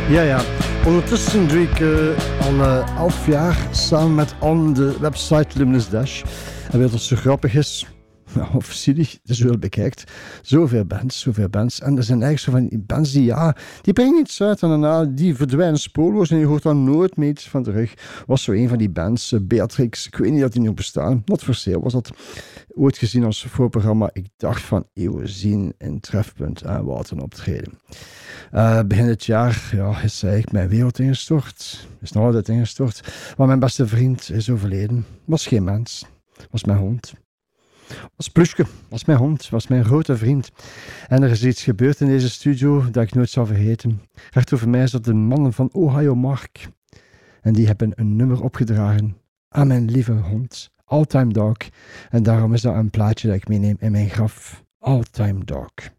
Ja, ja. Ondertussen doe ik al 11 jaar samen met On de website Luminous Dash. En weet wat zo grappig is? Nou, of zielig, het is wel bekijkt. Zoveel bands. En er zijn eigenlijk zo van die bands die brengen iets uit en daarna die verdwijnen spoorloos en je hoort daar nooit meer iets van terug. Was zo een van die bands, Beatrix, ik weet niet dat die nog bestaan. Not for Sale was dat ooit gezien als voorprogramma. Ik dacht van eeuwenzien in Trefpunt en wat een optreden. Begin dit jaar is eigenlijk mijn wereld ingestort. Is nog altijd ingestort. Maar mijn beste vriend is overleden. Was geen mens. Was mijn hond. Was Plushke, was mijn hond, was mijn grote vriend. En er is iets gebeurd in deze studio dat ik nooit zal vergeten. Recht over mij zat de mannen van Ohio Mark. En die hebben een nummer opgedragen aan mijn lieve hond, All Time Dog. En daarom is dat een plaatje dat ik meeneem in mijn graf, All Time Dog.